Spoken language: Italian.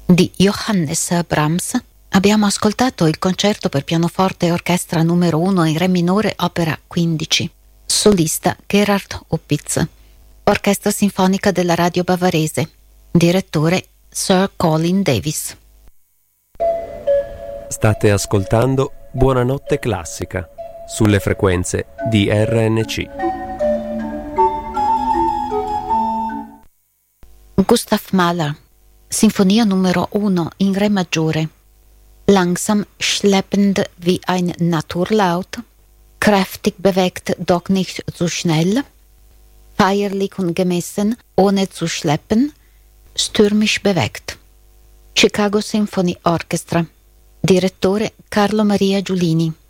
di Johannes Brahms, abbiamo ascoltato il concerto per pianoforte e orchestra numero 1 in re minore, opera 15, solista Gerhard Opitz, orchestra sinfonica della radio bavarese, direttore Sir Colin Davis. State ascoltando Buonanotte Classica sulle frequenze di RNC. Gustav Mahler, Sinfonia numero 1 in re maggiore. Langsam schleppend wie ein Naturlaut, kräftig bewegt doch nicht zu schnell, feierlich und gemessen, ohne zu schleppen, stürmisch bewegt. Chicago Symphony Orchestra, direttore Carlo Maria Giulini.